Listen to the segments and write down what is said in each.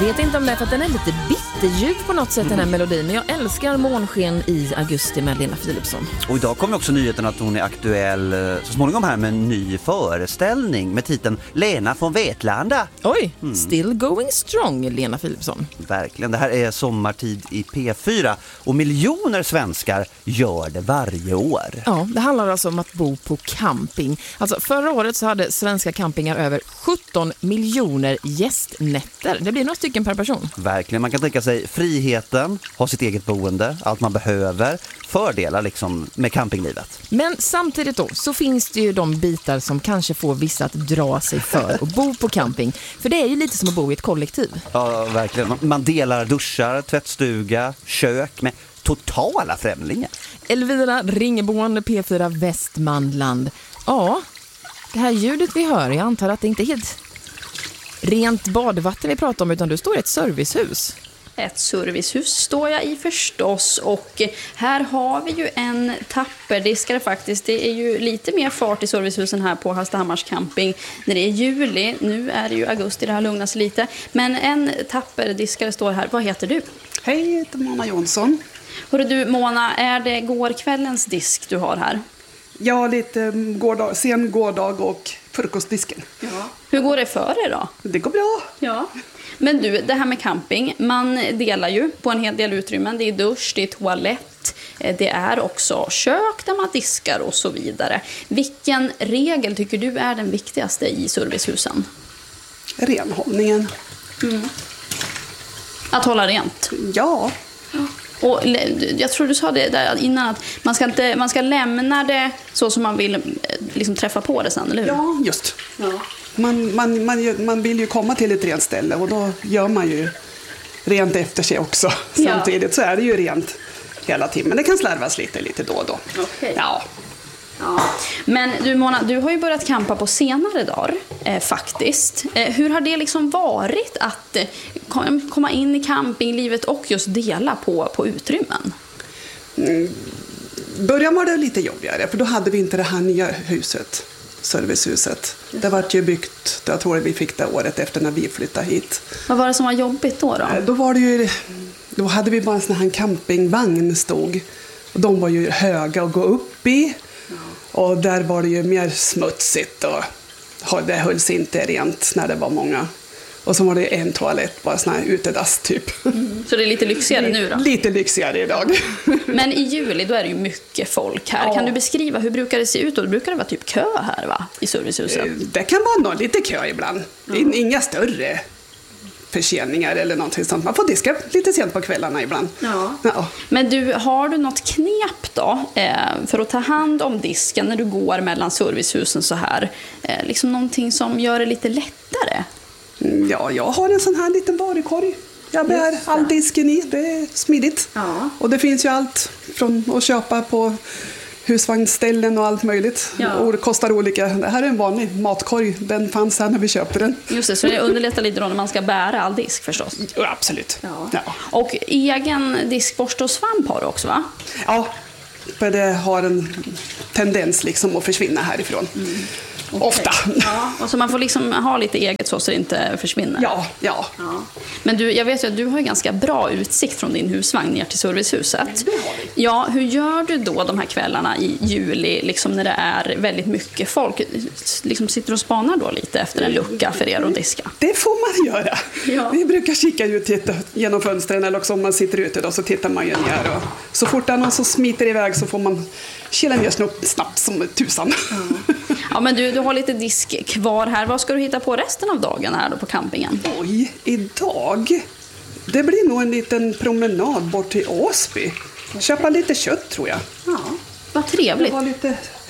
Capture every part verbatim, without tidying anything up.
Vet inte om det är för att den är lite bitterljuv på något sätt, den här melodin. Men jag älskar Månsken i augusti med Lena Philipsson. Och idag kommer också nyheten att hon är aktuell så småningom här med en ny föreställning med titeln Lena från Vetlanda. Oj, mm. Still going strong, Lena Philipsson. Verkligen, det här är sommartid i P fyra och miljoner svenskar gör det varje år. Ja, det handlar alltså om att bo på camping. Alltså förra året så hade svenska campingar över sjutton miljoner gästnätter. Det blir några stycken per person. Verkligen, man kan tänka sig friheten, ha sitt eget boende, allt man behöver, fördelar liksom med campinglivet. Men samtidigt då så finns det ju de bitar som kanske får vissa att dra sig för att bo på camping. För det är ju lite som att bo i ett kollektiv. Ja, verkligen. Man delar duschar, tvättstuga, kök med totala främlingar. Elvira Ringeboende, P fyra Västmanland. Ja, det här ljudet vi hör, jag antar att det inte är helt rent badvatten vi pratar om, utan du står i ett servicehus. Ett servicehus står jag i förstås, och här har vi ju en tapperdiskare faktiskt. Det är ju lite mer fart i servicehusen här på Hallstahammars camping när det är juli. Nu är det ju augusti, det här lugnar sig lite. Men en tapperdiskare står här. Vad heter du? Hej, jag heter Mona Jonsson. Hörru du Mona, är det gårkvällens disk du har här? Ja, lite gårdag, sen gårdag och frukostdisken. Ja. Hur går det för er då? Det går bra. Ja. Men du, det här med camping, man delar ju på en hel del utrymmen. Det är dusch, det är toalett, det är också kök där man diskar och så vidare. Vilken regel tycker du är den viktigaste i servicehusen? Renhållningen. Mm. Att hålla rent? Ja. Och jag tror du sa det där innan, att man ska, inte, man ska lämna det så som man vill liksom träffa på det sen, eller hur? Ja, just. Ja. Man, man, man, man vill ju komma till ett rent ställe, och då gör man ju rent efter sig också. Ja. Samtidigt så är det ju rent hela tiden, men det kan slarvas lite, lite då och då. Okay. Ja. Ja. Men du Mona, du har ju börjat campa på senare dagar eh, faktiskt. Eh, hur har det liksom varit att eh, komma in i campinglivet och just dela på, på utrymmen? Mm. Början var det lite jobbigare, för då hade vi inte det här nya huset, servicehuset. Det var ju byggt, jag tror vi fick det året efter när vi flyttade hit. Vad var det som var jobbigt då då? Då var det ju, då hade vi bara en sån här campingvagn stod. Och de var ju höga att gå upp i. Och där var det ju mer smutsigt, och det hölls inte rent när det var många. Och så var det en toalett, bara sån här utedass typ. Mm. Så det är lite lyxigare nu då? Lite lyxigare idag. Men i juli då är det ju mycket folk här. Ja. Kan du beskriva, hur brukar det se ut? Och det brukar det vara typ kö här va? I servicehuset? Det kan vara någon, lite kö ibland. Mm. Inga större förseningar eller någonting sånt. Man får diska lite sent på kvällarna ibland. Ja. Ja. Men du, har du något knep då eh, för att ta hand om disken när du går mellan servicehusen så här? Eh, liksom någonting som gör det lite lättare? Ja, jag har en sån här liten varukorg. Jag bär all disken i, det är smidigt. Ja. Och det finns ju allt från att köpa på husvagnsställen och allt möjligt. Ja. Och det kostar olika. Det här är en vanlig matkorg, den fanns här när vi köpte den. Just det, så det underlättar lite då när man ska bära all disk förstås. Ja, absolut. Ja. Ja. Och egen diskborste och svamp har du också va? Ja, för det har en tendens liksom att försvinna härifrån. Mm. Okay. Ofta. Ja, och så man får liksom ha lite eget så så det inte försvinner. Ja, ja. ja. Men du, jag vet ju att du har ju ganska bra utsikt från din husvagn ner till servicehuset. Det har vi. Ja, hur gör du då de här kvällarna i juli liksom när det är väldigt mycket folk? Liksom sitter och spanar då lite efter en lucka för er att diska? Det får man göra. Ja. Vi brukar kika ut titta genom fönstren, eller också om man sitter ute då så tittar man ju ner. Och så fort det är någon som smiter iväg så får man kila ner snabbt som tusan. Ja. Ja, men du, du har lite disk kvar här. Vad ska du hitta på resten av dagen här då på campingen? Oj, idag? Det blir nog en liten promenad bort till Åsby. Köpa lite kött tror jag. Ja, vad trevligt. Jag har lite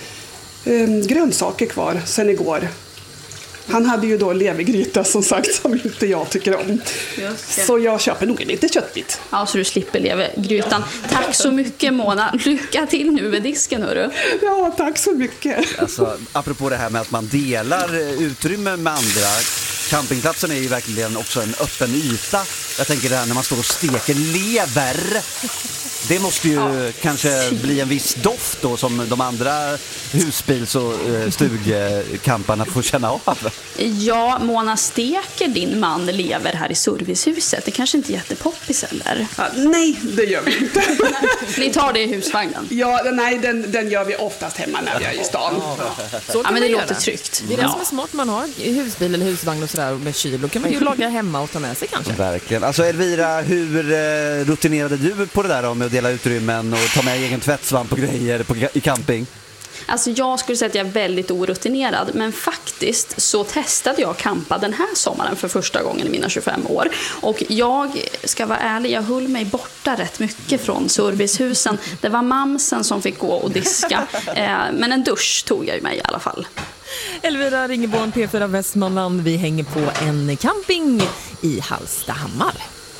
eh, grönsaker kvar sen igår. Han hade ju då levergryta som sagt som inte jag tycker om. Så jag köper nog en lite köttbit. Ja, så du slipper levergrytan. Tack så mycket Mona. Lycka till nu vid disken hörru. Ja, tack så mycket. Alltså, apropå det här med att man delar utrymme med andra. Campingplatsen är ju verkligen också en öppen yta Jag tänker det här när man står och steker lever. Det måste ju ja. kanske bli en viss doft då som de andra husbils- och stugkamparna får känna av. Ja, Mona, steker din man lever här i servicehuset? Det kanske inte är jättepoppis eller? Ja, nej, det gör vi inte. Ni tar det i husvagnen? Ja, nej, den, den gör vi oftast hemma när vi är i stan. Ja, så ja men det göra. låter tryggt. Det är det ja. som är smart, man har husbil eller husvagn och sådär med kyl. Då kan man ju laga hemma och ta med sig kanske. Verkligen. Alltså Elvira, hur rutinerade du på det där då, med att dela utrymmen och ta med egen tvättsvamp och grejer på, i camping? Alltså jag skulle säga att jag är väldigt orutinerad, men faktiskt så testade jag campa den här sommaren för första gången i mina tjugofem år. Och jag ska vara ärlig, jag höll mig borta rätt mycket från servicehusen. Det var mamsen som fick gå och diska, men en dusch tog jag ju mig i alla fall. Elvira Ringeborn, P fyra Västmanland. Vi hänger på en camping i Hallstahammar.